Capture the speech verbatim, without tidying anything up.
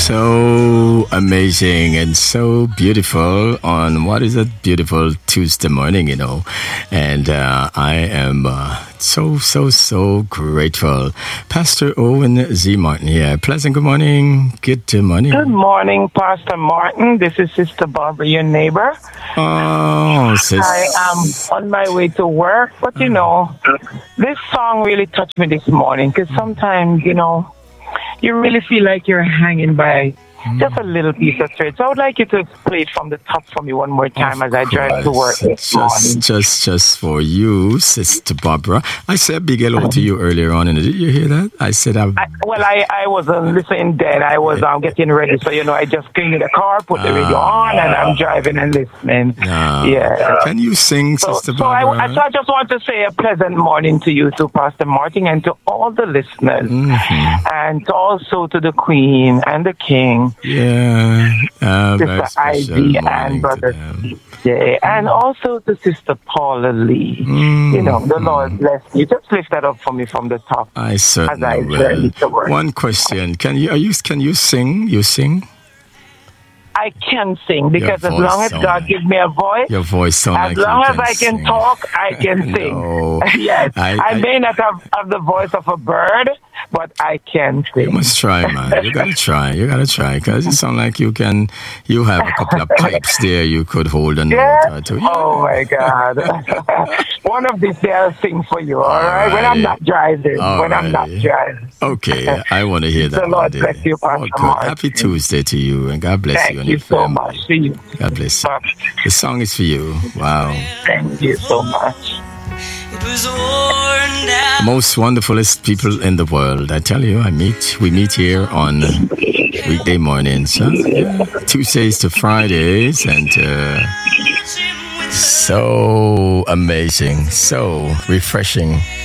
So amazing and so beautiful on what is a beautiful Tuesday morning, you know. And uh, I am uh, so, so, so grateful. Pastor Owen Z. Martin here. Pleasant good morning. Good morning. Good morning, Pastor Martin. This is Sister Barbara, your neighbor. Oh, sis. I am on my way to work, but you know, this song really touched me this morning because sometimes, you know, you really feel like you're hanging by just a little piece of thread. So I would like you to play it from the top for me one more time Of as I drive to work this just, morning. just, just for you, Sister Barbara. I said a big hello to you earlier on, and did you hear that? I said, I, I, well, I, I wasn't listening then. I was um, getting ready. So, you know, I just came in the car, put the radio on, and I'm driving and listening. uh, Yeah. Can you sing, So, Sister so I, Barbara? I, so I just want to say a pleasant morning to you, to Pastor Martin, and to all the listeners, Mm-hmm. and also to the Queen and the King, Yeah, uh, very Sister Ivy, special and morning to Brother them. Yeah, and also to Sister Paula Lee. Mm, You know, the mm. Lord bless you. Just lift that up for me from the top. I As I certainly journey will. to work. One question: Can you are you can you sing? You sing? I can sing because as voice long as sound God like- gives me a voice, Your voice sounds as like you long as can I can sing. talk, I can sing. No, yes, I- I, I- may not have, have the voice of a bird, but I can sing. You must try, man. You gotta try. You gotta try because it sounds like you can. You have a couple of pipes there. You could hold a note Yeah? or two. Oh my God! One of these days I'll sing for you. All right, when I'm Alrighty. not driving. When I'm not Alrighty. driving. Okay, I want to hear that. The one Lord day. bless you, Pastor Oh, good. Martin. Happy Tuesday to you, and God bless you Thank and you your so family. much. See you. God bless you. Bye. The song is for you. Wow. Thank you so much. It was worn down. Most wonderfulest people in the world. I tell you, I meet. We meet here on weekday mornings, huh? Yeah. Tuesdays to Fridays, and uh, so amazing, so refreshing.